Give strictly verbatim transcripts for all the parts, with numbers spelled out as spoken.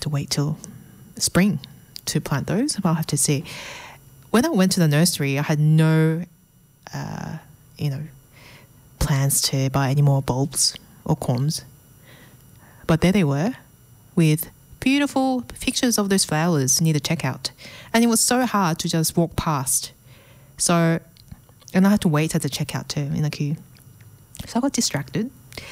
to wait till spring to plant those. I'll have to see. When I went to the nursery, I had no, uh, you know, plans to buy any more bulbs or corms. But there they were, with beautiful pictures of those flowers near the checkout. And it was so hard to just walk past. So, and I had to wait at the checkout too, in the queue. So I got distracted.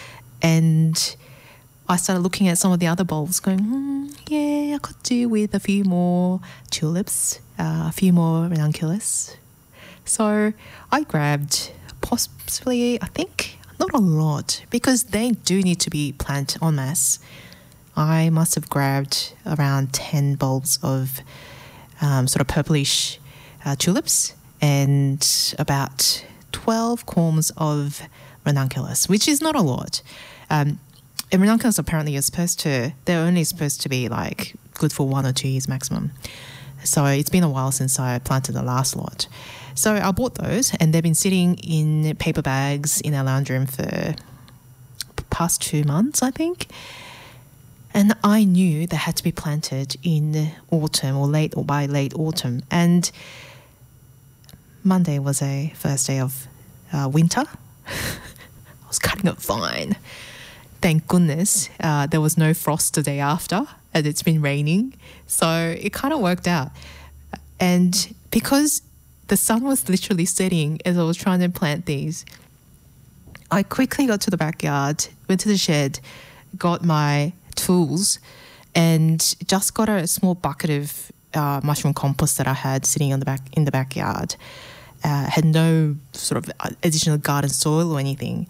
And I started looking at some of the other bulbs going, hmm, yeah, I could do with a few more tulips, uh, a few more ranunculus. So I grabbed possibly, I think, not a lot, because they do need to be planted en masse. I must have grabbed around ten bulbs of um, sort of purplish uh, tulips and about twelve corms of ranunculus, which is not a lot. Um, and ranunculus apparently is supposed to, they're only supposed to be like good for one or two years maximum. So it's been a while since I planted the last lot. So I bought those and they've been sitting in paper bags in our lounge room for past two months, I think. And I knew they had to be planted in autumn or late or by late autumn. And Monday was a first day of uh, winter. I was cutting it fine. Thank goodness uh, there was no frost the day after and it's been raining. So it kind of worked out. And because the sun was literally setting as I was trying to plant these, I quickly got to the backyard, went to the shed, got my tools and just got a small bucket of uh, mushroom compost that I had sitting on the back in the backyard. Uh, had no sort of additional garden soil or anything.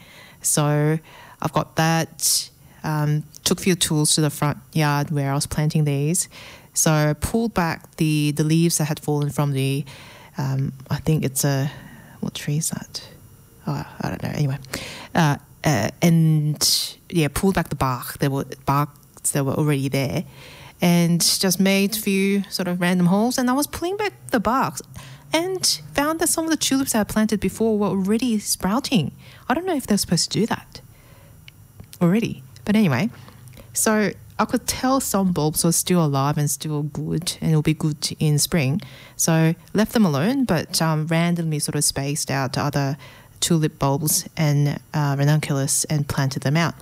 So I've got that, um, took a few tools to the front yard where I was planting these. So I pulled back the, the leaves that had fallen from the, um, I think it's a, what tree is that? Oh, I don't know, anyway. Uh, uh, and yeah, pulled back the bark. There were barks that were already there and just made a few sort of random holes. And I was pulling back the barks and found that some of the tulips I had planted before were already sprouting. I don't know if they're supposed to do that already. But anyway, so I could tell some bulbs were still alive and still good and it'll be good in spring. So left them alone, but um, randomly sort of spaced out other tulip bulbs and uh, ranunculus and planted them out.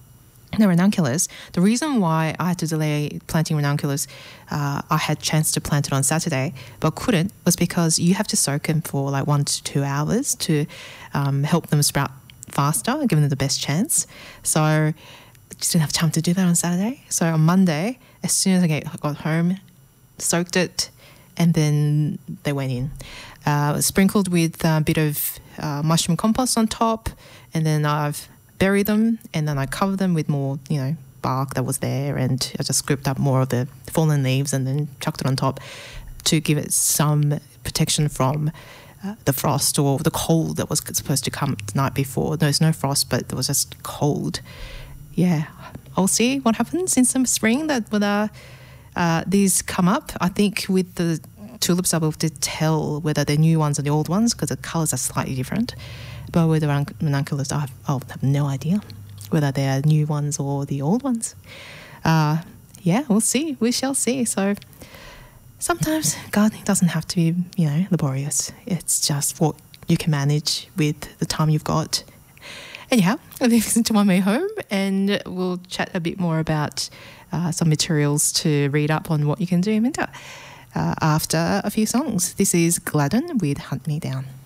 The ranunculus, the reason why I had to delay planting ranunculus, uh, I had chance to plant it on Saturday, but couldn't, was because you have to soak them for like one to two hours to um, help them sprout faster, give them the best chance. So I just didn't have time to do that on Saturday. So on Monday, as soon as I get, got home, soaked it, and then they went in. Uh, sprinkled with a bit of uh, mushroom compost on top, and then I've bury them and then I cover them with more, you know, bark that was there, and I just scooped up more of the fallen leaves and then chucked it on top to give it some protection from uh, the frost or the cold that was supposed to come the night before. There's no frost, but there was just cold. Yeah, I'll see what happens in some spring that when uh, uh, these come up. I think with the tulips I'll be able to tell whether they're new ones or the old ones because the colours are slightly different. But with the ranunculus, I have, I'll have no idea whether they are new ones or the old ones. Uh, yeah, we'll see. We shall see. So sometimes gardening doesn't have to be, you know, laborious. It's just what you can manage with the time you've got. Anyhow, I'll listen to my way home and we'll chat a bit more about uh, some materials to read up on what you can do in winter uh, after a few songs. This is Gladden with Hunt Me Down.